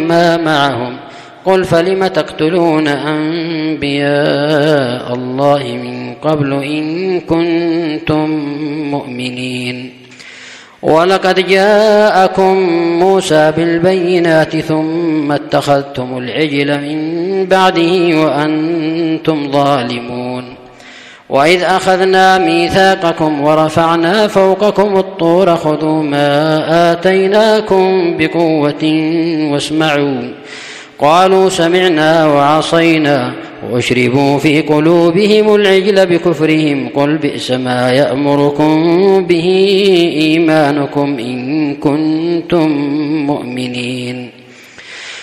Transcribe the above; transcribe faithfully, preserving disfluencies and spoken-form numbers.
وما معهم قل فلم تقتلون أنبياء الله من قبل إن كنتم مؤمنين ولقد جاءكم موسى بالبينات ثم اتخذتم العجل من بعده وأنتم ظالمون وإذ أخذنا ميثاقكم ورفعنا فوقكم الطور خذوا ما آتيناكم بقوة واسمعوا قالوا سمعنا وعصينا وأشربوا في قلوبهم العجل بكفرهم قل بئس ما يأمركم به إيمانكم إن كنتم مؤمنين